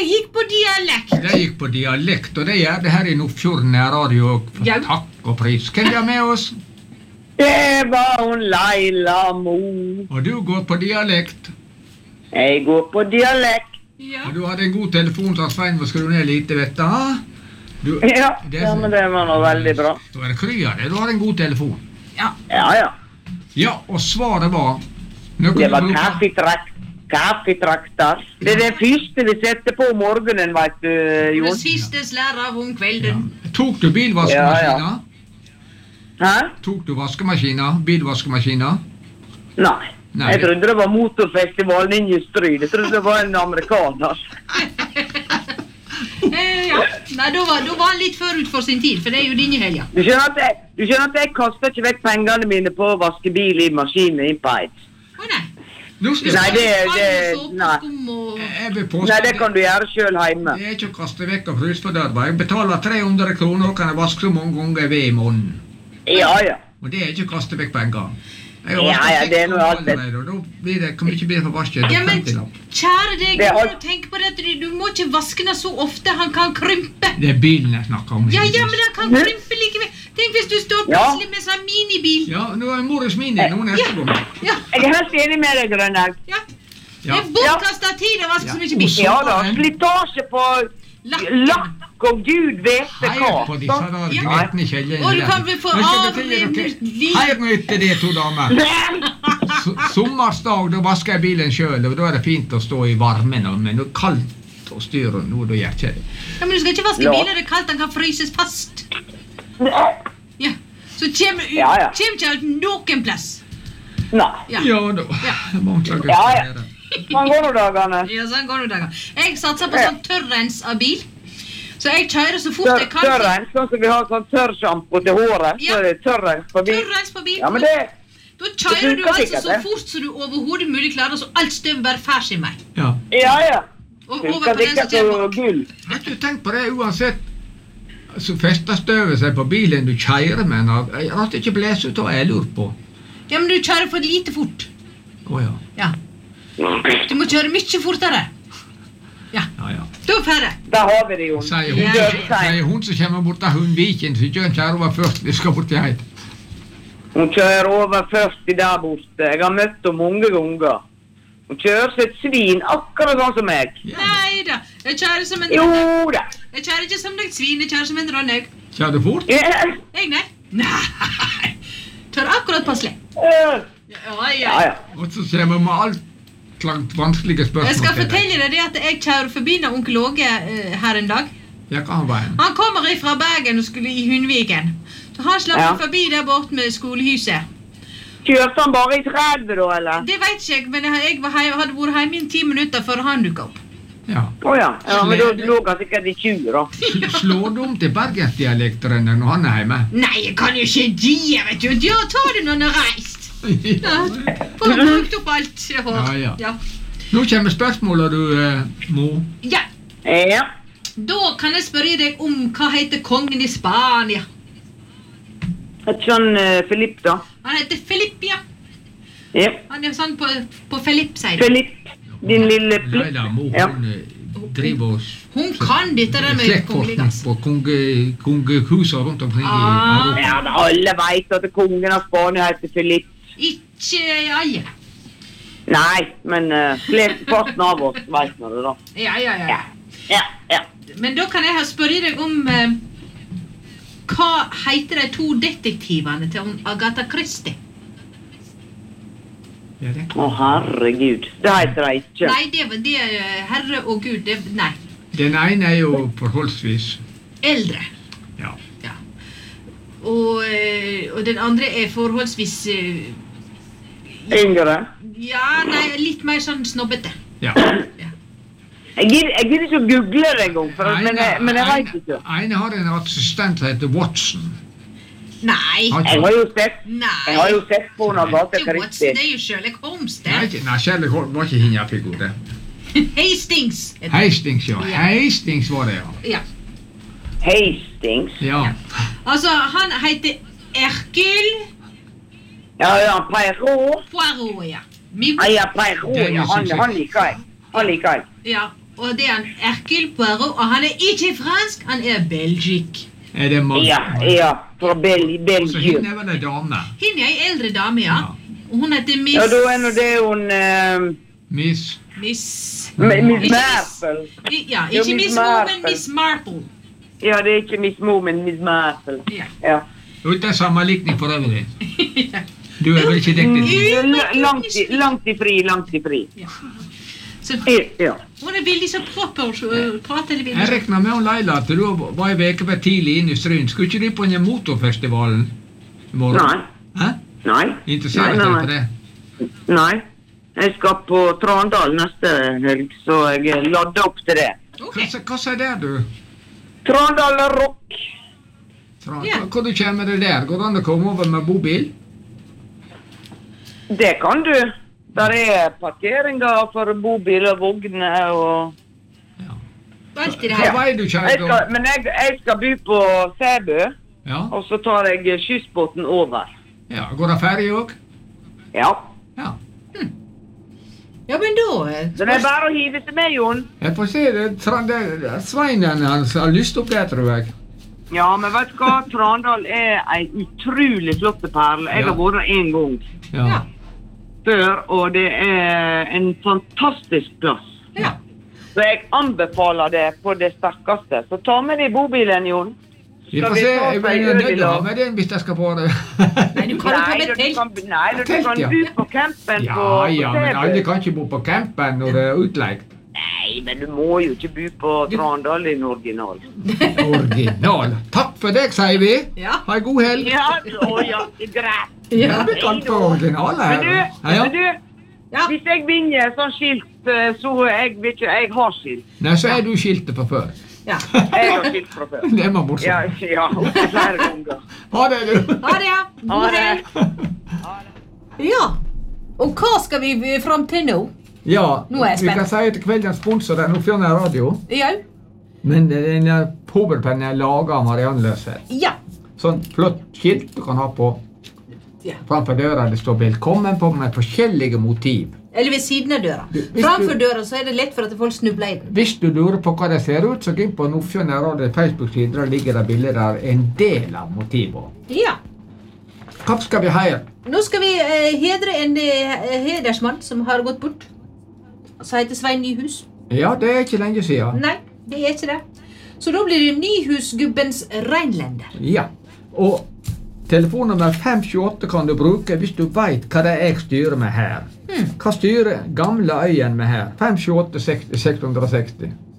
gikk på dialekt. Det gikk på dialekt, og det gjør det her I Nordfjorden Radio. Ja. Takk og pris. Hvem er med oss? Det var hun Laila Mo. Og du går på dialekt. Jeg går på dialekt. Ja. Og du hadde en god telefon, så Svein var skru ned lite, vet du. Ja, men det var nå veldig bra. Da det krya det, du har en god telefon. Ja. Ja. Ja, og svaret var... Det var kaffetrakter. Det det første vi setter på om morgenen, vet du, Jon. Det siste lærer av om kvelden. Ja. Tok du bilvaskemaskina? Hæ? Tok du bilvaskemaskina? Nei. Jeg trodde det var motorfestivalen inne I Stryd. Jeg trodde det var en amerikaner. Ja. Nei, da var han litt forut for sin tid, for det jo denne helgen. Du skjønner at jeg kaster ikke vekk pengene mine på å vaske bil I maskinen I Peit. Nei. Nei, det kan du gjøre selv hjemme. Det ikke å kaste vekk av frysfordørba. Jeg betaler 300 kroner og kan jeg vaske så mange ganger ved I måneden. Ja. Og det ikke å kaste vekk penger. Ja, det noe alt. Og da blir det, kan vi ikke bli for vasket. Ja, men kjære deg, du må tenke på det at du må ikke vaske den så ofte, han kan krympe. Det bilen jeg snakker om. Ja, men han kan krympe likevel. Tenk hvis du står plutselig med sånn minibil. Ja, nå Morris Mini, nå neste gang. Jeg helt enig med deg, Grønnaug. Ja. Det bortkastet tid å vaske så mye bil. Ja da, slitasje på lakk og Gud vet det hva. Hei på disse der gvetne kjellene. Og du kan vel få avlevd Hei nå etter det, to damer. Sommersdag, da vasker jeg bilen selv, og da det fint å stå I varmen, men det kaldt å styre, nå da gjør ikke det. Ja, men du skal ikke vaske bilen, det kaldt, den kan fryses fast. Ja, så kommer ikke alt noen plass. Nei. Ja da, mange Ja. Sånn går det dagene. Ja, sånn går det dagene. Jeg satser på sånn tørrens av bil. Så jeg kjører så fort jeg kan. Tørrens, sånn som vi har sånn tørrshampoo til håret, så det tørrens på bil. Tørrens på bil. Ja, men det... Da kjører du altså så fort så du overhodet mulig klarer, så alt støv bare fær sin vei. Ja. Og over på den som kommer. Vet du, tenk på det uansett. Så fester støvet seg på bilen du kjører med, jeg har ikke blæst ut av jeg lurer på. Ja, men du kjører for lite fort. Ja. Du må kjøre mye fortere. Ja. Da færre. Da har vi det, Jon. Sier hun som kommer bort av Hundviken, så kjører over 40, vi skal bort til Heid. Hun kjører over 40 der borte. Jeg har møtt henne mange ganger. Hun kjører som et svin, akkurat sånn som meg. Neida, jeg kjører som en rønnaug. Jo da. Jeg kjører ikke som et svin, jeg kjører som en rønnaug. Kjører du fort? Jeg nei. Nei. Kjører akkurat passelig. Ja. Og så kommer vi med alt langt vanskelige spørsmål. Jeg skal fortelle deg det at jeg kjører forbi når onkel Åge her en dag. Ja, hva han var? Han kommer fra Bergen og skulle I Hundviken. Så han slapp forbi der bort med skolehuset. Kjørte han bare I 30 da, eller? Det vet ikke jeg, men jeg hadde vært hjemme I 10 minutter før han dukket opp. Ja. Ja, men da lå han sikkert I 20 da. Slår du om til bergensdialekteren når han hjemme? Nei, jeg kan jo ikke de, vet du. Ja, ta det når han reist. Ja, for å bruke opp alt jeg har. Ja. Nå kommer spørsmålet du, Mo. Ja. Da kan jeg spørre deg om hva heter kongen I Spania. Heter han Filipp da? Han heter Filipp, ja. Han sånn på Filipp, sier du. Filipp, din lille Filipp. Leila Mo, hun driver oss. Hun kan dette der med kongeligas. På kongehuset rundt omkring I Europa. Ja, alle vet at kongen av Spania heter Filipp. Ikke alle. Nei, men flesteparten av oss vet nå det da. Ja. Men da kan jeg spørre deg om hva heter de 2 detektivene til Agatha Christie? Herregud, det heter de ikke. Nei, det herre og Gud, nei. Den ene jo forholdsvis eldre. Ja. Og den andre forholdsvis yngre? Ja, nei, litt mer sånn snobbete. Ja. Jeg gidder ikke å google det en gang, men jeg vet ikke. Ene har en assistent som heter Watson. Nei. Jeg har jo sett på henne Agatha Christie. Det jo Sherlock Holmes, det. Nei, Sherlock Holmes var ikke henne figur, det. Hastings. Hastings, ja. Hastings var det, ja. Hastings? Ja. Altså, han heter Hercule. Ja, Poirot. Poirot, ja. Ja, Poirot, ja. Han liker jeg. Ja. og det han Hercule Poirot, og han ikke fransk, han belgisk. Det mann? Ja, fra Belgien. Så henne vel en dame? Henne en eldre dame, ja. Og hun heter Miss... Ja, da nå det hun... Miss Marple. Ja, ikke Miss Mo, men Miss Marple. Ja, det ikke Miss Mo, men Miss Marple. Ja. Uten sammenlikning for øvrig. Du vel ikke dekket? Langt i fri. Ja. Så, ja. Hun veldig så proper, prater veldig Jeg regner med Leila at du var en veke for tidlig inn i Stryn. Skulle ikke du på den motorfestivalen i morgen? Nei. Hæ? Nei. Interesserer deg for det? Nei. Jeg skal på Trondal neste helg, så jeg ladder opp til det. Okay. Hva er det, du? Trondal Rock. Hvor du kommer deg der? Går det an å komme over med bobil? Det kan du. Der parkeringer for bobil og vogner og... Ja. Alt i det her. Hva vei du kjører da? Men jeg skal bo på Sæbø, og så tar jeg kystbåten over. Ja, går det ferdig også? Ja. Ja. Ja, men da... Det bare å hive til meg, Jon. Jeg får se det. Sveinen hans har lyst opp det, tror jeg. Ja, men vet du hva? Trondal en utrolig flott perle. Jeg har vært en gang. Ja. Før, og det en fantastisk plass. Ja. Så jeg anbefaler det på det sterkeste. Så ta med deg bobilen, Jon. Vi får se, jeg er nødt til å ha med den hvis jeg skal på det. Nei, du kan jo ta med telt. Nei, du kan bo på campen på men alle kan ikke bo på campen når det utleggt. Nei, men du må jo ikke bo på Trondal i original. Original. Takk for deg, sier vi. Ja. Ha en god helg. Ja, det er greit. Ja, det kan på original her. Men du, hvis jeg vinner sånn skilt, så jeg har skilt. Nei, så er du skiltet fra før. Ja. Jeg har skilt fra før. Det var morsomt. Ja, oppe flere ganger. Ha det, du. Ha det, ja. God helg. Ja. Og hva skal vi frem til nå? Ja, Nå er jeg vi spent. kan si til kveldens sponsor er Nordfjordeid Radio. Ja. Men den hovedpennen er laget av Marianne Løseth. Ja. Sånn flott skilt du kan ha på. Framfor døra det står velkommen på med forskjellige motiv. Eller ved siden av døra. Framfor døra så er det lett for at folk snubler i den. Hvis du lurer på hva det ser ut, så gå inn på Nordfjordeid Radio Facebook-side. Der ligger det bilder av en del av motivet. Ja. Hva skal vi heie? Nå skal vi hedre en hedersmann som har gått bort. Som heter Svein Nyhus. Ja, det er ikke lenge siden. Nei, det er ikke det. Så da blir det Nyhusgubbens Reinlender. Ja, og telefonnummer 528 kan du bruke hvis du vet hva det er jeg styrer med her. Hva styrer gamle øyen med her? 528 660.